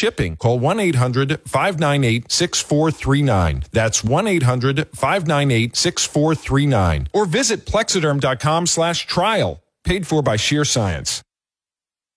shipping. Call 1-800-598-6439. That's 1-800-598-6439. Or visit plexiderm.com/trial. Paid for by Sheer Science.